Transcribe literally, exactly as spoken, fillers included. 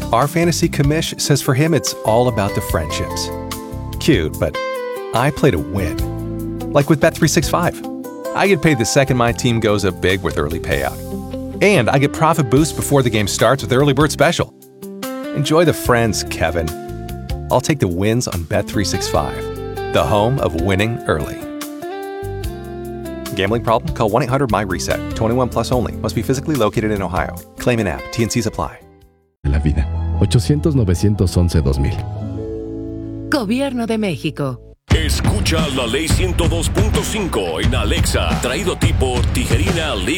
Our fantasy commish says for him it's all about the friendships. Cute, but I play to win. Like with Bet three sixty-five. I get paid the second my team goes up big with early payout. And I get profit boost before the game starts with Early Bird Special. Enjoy the friends, Kevin. I'll take the wins on Bet three sixty-five, the home of winning early. Gambling problem? Call one eight hundred M Y reset. twenty-one plus only. Must be physically located in Ohio. Claim in app. T N Cs apply. La vida. ochocientos, novecientos once, dos mil. Gobierno de México. Escucha la ley ciento dos punto cinco en Alexa. Traído a ti por Tijerina Legal.